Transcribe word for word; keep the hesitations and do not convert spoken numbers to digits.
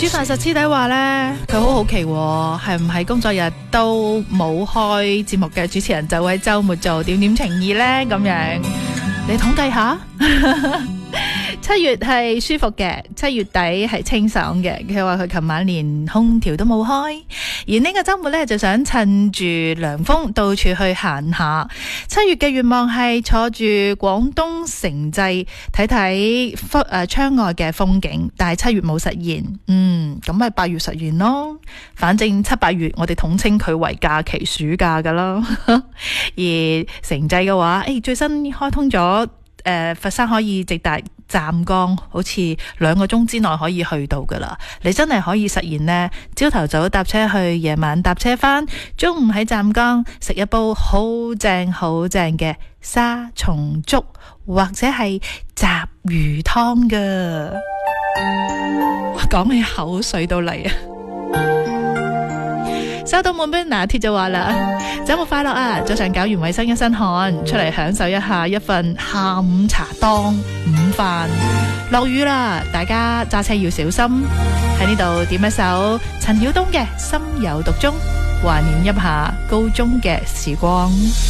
煮飯實師弟話呢，佢好好奇係唔係工作日都冇開節目嘅主持人就會喺周末做點點情意呢？咁樣你統計下。七月係舒服嘅，七月底係清爽嘅。佢話佢琴晚連空調都冇開，而呢個周末呢，就想趁住涼風到處去行下。七月嘅願望係坐住廣東城際睇睇誒窗外嘅風景，但係七月冇實現。嗯，咁咪八月實現咯。反正七八月我哋統稱佢為假期暑假噶啦。而城際嘅話，誒最新開通咗。誒、呃，佛山可以直達湛江，好似兩個鐘之內可以去到噶啦。你真係可以實現呢，朝頭早搭車去，夜晚搭車返，中午喺湛江食一煲好正好正嘅沙蟲粥，或者係雜魚湯噶。講起口水都嚟啊！收到滿杯拿鐵就話啦，週末快樂啊！早上搞完衛生一身汗，出嚟享受一下一份下午茶當午飯。落雨啦，大家揸車要小心。喺呢度點一首陳曉東嘅《心有獨鍾》，懷念一下高中嘅時光。